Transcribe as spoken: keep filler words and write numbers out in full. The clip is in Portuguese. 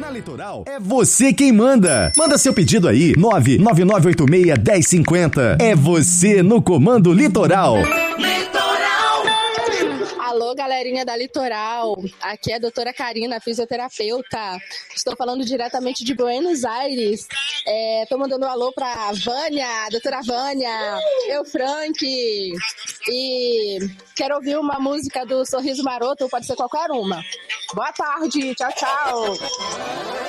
Na Litoral, é você quem manda. Manda seu pedido aí, nove nove nove oito seis, um zero cinco zero. É você no Comando Litoral. Litoral! Alô, galerinha da Litoral. Aqui é a doutora Karina, fisioterapeuta. Estou falando diretamente de Buenos Aires. Estou é, mandando um alô para Vânia, doutora Vânia, eu, Frank. E quero ouvir uma música do Sorriso Maroto, pode ser qualquer uma. Boa tarde, tchau, tchau.